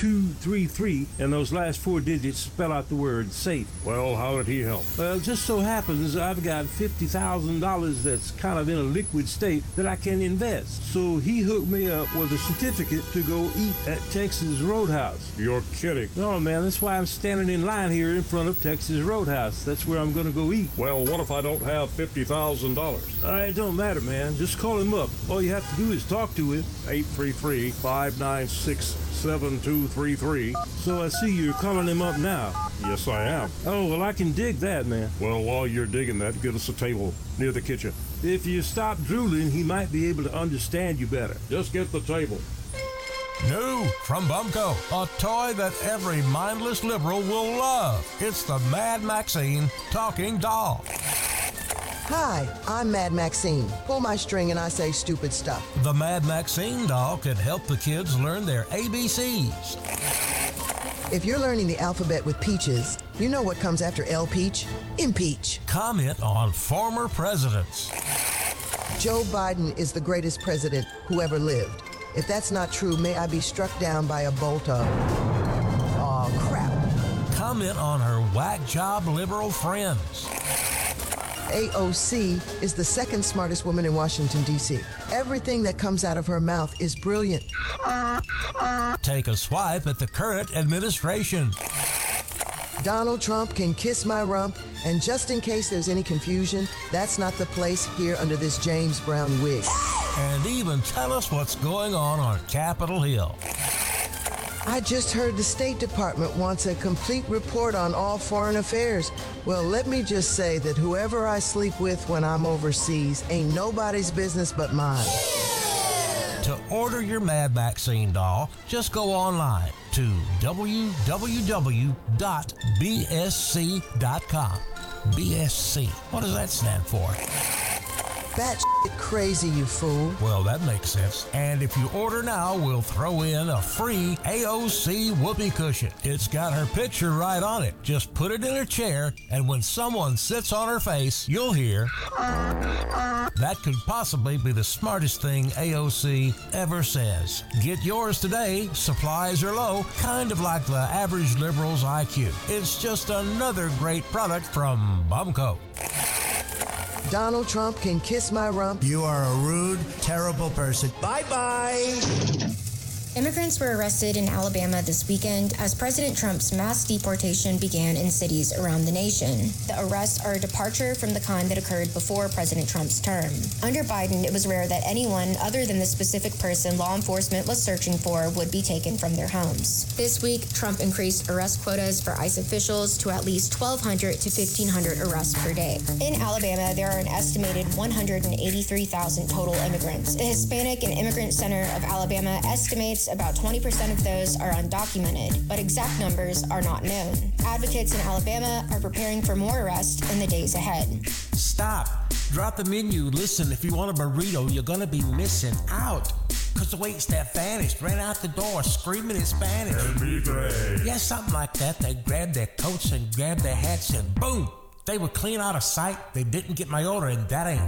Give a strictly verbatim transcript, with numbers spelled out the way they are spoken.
two three three, and those last four digits spell out the word safe. Well, how did he help? Well, it just so happens I've got fifty thousand dollars that's kind of in a liquid state that I can invest. So he hooked me up with a certificate to go eat at Texas Roadhouse. You're kidding. No, man, that's why I'm standing in line here in front of Texas Roadhouse. That's where I'm going to go eat. Well, what if I don't have fifty thousand dollars? Uh, it don't matter, man. Just call him up. All you have to do is talk to him. eight three three, five nine six, seven two three three. So I see you're calling him up now. Yes, I am. Oh, well, I can dig that, man. Well, while you're digging that, get us a table near the kitchen. If you stop drooling, he might be able to understand you better. Just get the table. New from Bumco, a toy that every mindless liberal will love. It's the Mad Maxine Talking Doll. Hi, I'm Mad Maxine. Pull my string and I say stupid stuff. The Mad Maxine doll can help the kids learn their A B Cs. If you're learning the alphabet with peaches, you know what comes after L Peach? Impeach. Comment on former presidents. Joe Biden is the greatest president who ever lived. If that's not true, may I be struck down by a bolt of... Aw, crap. Comment on her whack job liberal friends. A O C is the second smartest woman in Washington, D C Everything that comes out of her mouth is brilliant. Take a swipe at the current administration. Donald Trump can kiss my rump, and just in case there's any confusion, that's not the place here under this James Brown wig. And even tell us what's going on on Capitol Hill. I just heard the State Department wants a complete report on all foreign affairs. Well, let me just say that whoever I sleep with when I'm overseas ain't nobody's business but mine. To order your Mad Maxine doll, just go online to w w w dot b s c dot com. B S C, what does that stand for? Bat shit crazy, you fool. Well, that makes sense. And if you order now, we'll throw in a free A O C whoopee cushion. It's got her picture right on it. Just put it in her chair, and when someone sits on her face, you'll hear... That could possibly be the smartest thing A O C ever says. Get yours today. Supplies are low, kind of like the average liberal's I Q. It's just another great product from Bumco. Donald Trump can kiss my rump. You are a rude, terrible person. Bye-bye. Immigrants were arrested in Alabama this weekend as President Trump's mass deportation began in cities around the nation. The arrests are a departure from the kind that occurred before President Trump's term. Under Biden, it was rare that anyone other than the specific person law enforcement was searching for would be taken from their homes. This week, Trump increased arrest quotas for ICE officials to at least twelve hundred to fifteen hundred arrests per day. In Alabama, there are an estimated one hundred eighty-three thousand total immigrants. The Hispanic and Immigrant Center of Alabama estimates about twenty percent of those are undocumented, but exact numbers are not known. Advocates in Alabama are preparing for more arrests in the days ahead. Stop. Drop the menu. Listen, if you want a burrito, you're going to be missing out. Because the waitstaff vanished, ran out the door, screaming in Spanish. Yeah, something like that. They grabbed their coats and grabbed their hats and boom! They were clean out of sight. They didn't get my order, and that ain't